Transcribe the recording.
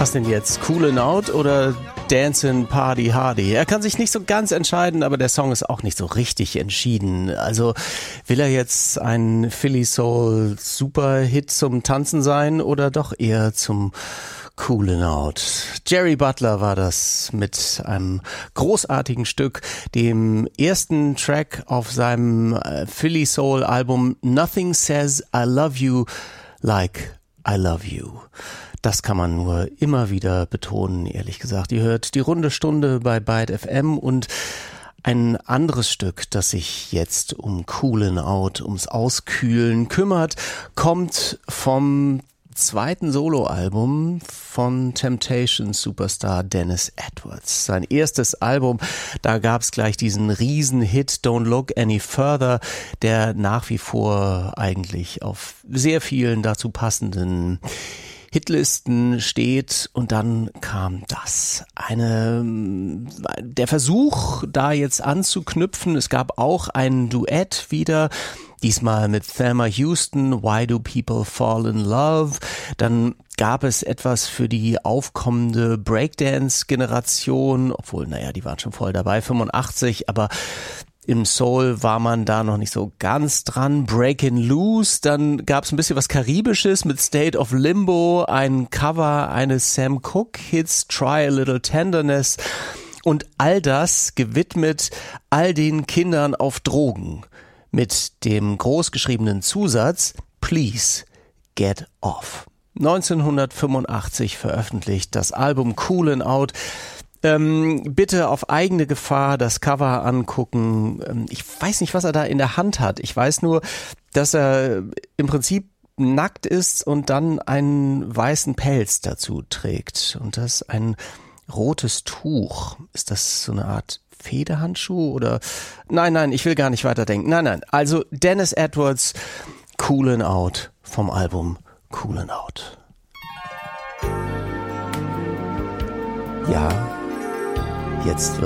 Was denn jetzt? Coolin' Out oder Dancin' Party Hardy? Er kann sich nicht so ganz entscheiden, aber der Song ist auch nicht so richtig entschieden. Also will er jetzt ein Philly Soul Superhit zum Tanzen sein oder doch eher zum Coolin' Out? Jerry Butler war das mit einem großartigen Stück, dem ersten Track auf seinem Philly Soul Album Nothing Says I Love You Like I Love You. Das kann man nur immer wieder betonen, ehrlich gesagt. Ihr hört die runde Stunde bei Byte FM und ein anderes Stück, das sich jetzt um Coolin' Out, ums Auskühlen kümmert, kommt vom zweiten Soloalbum von Temptations Superstar Dennis Edwards. Sein erstes Album, da gab's gleich diesen Riesenhit Don't Look Any Further, der nach wie vor eigentlich auf sehr vielen dazu passenden Hitlisten steht, und dann kam das. Der Versuch, da jetzt anzuknüpfen. Es gab auch ein Duett wieder, diesmal mit Thelma Houston, Why Do People Fall in Love? Dann gab es etwas für die aufkommende Breakdance-Generation, obwohl, die waren schon voll dabei, 85, aber im Soul war man da noch nicht so ganz dran. Breakin' Loose, dann gab es ein bisschen was Karibisches mit State of Limbo, ein Cover eines Sam Cooke Hits, Try a Little Tenderness, und all das gewidmet all den Kindern auf Drogen mit dem großgeschriebenen Zusatz Please Get Off. 1985 veröffentlicht das Album Coolin' Out. Bitte auf eigene Gefahr das Cover angucken. Ich weiß nicht, was er da in der Hand hat. Ich weiß nur, dass er im Prinzip nackt ist und dann einen weißen Pelz dazu trägt. Und das ist ein rotes Tuch. Ist das so eine Art Federhandschuh oder? Nein, ich will gar nicht weiterdenken. Nein. Also Dennis Edwards, Coolin' Out vom Album Coolin' Out. Ja, jetzt